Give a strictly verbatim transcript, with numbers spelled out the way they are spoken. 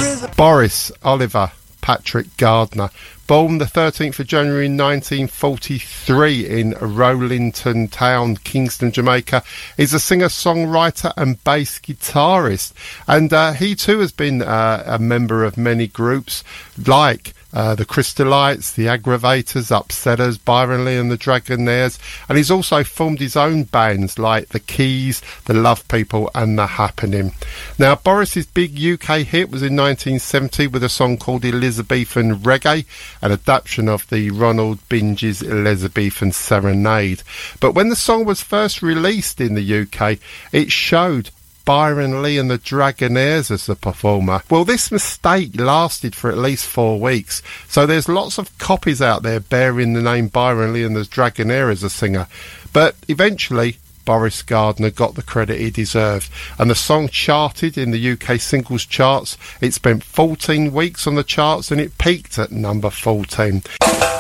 Boris Oliver Patrick Gardner, born the thirteenth of January nineteen forty-three in Rowlinton Town, Kingston, Jamaica, is a singer-songwriter and bass guitarist. And uh, he too has been uh, a member of many groups like Uh, the Crystalites, the Aggravators, Upsetters, Byron Lee and the Dragonaires, and he's also formed his own bands like the Keys, the Love People and the Happening. Now, Boris's big U K hit was in nineteen seventy with a song called Elizabethan Reggae, an adaptation of the Ronald Binge's Elizabethan Serenade. But when the song was first released in the U K, it showed Byron Lee and the Dragonaires as the performer. Well, this mistake lasted for at least four weeks, so there's lots of copies out there bearing the name Byron Lee and the Dragonaires as a singer. But eventually, Boris Gardner got the credit he deserved, and the song charted in the U K singles charts. It spent fourteen weeks on the charts and it peaked at number fourteen.